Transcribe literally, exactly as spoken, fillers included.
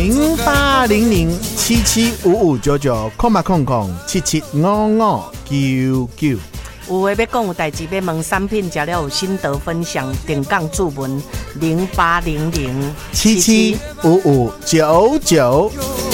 零八零零七七五五九九空八空空七七五五九九。 有话要讲有代志要问产品，食了有心得分享，定岗注文零八零零七七五五九九。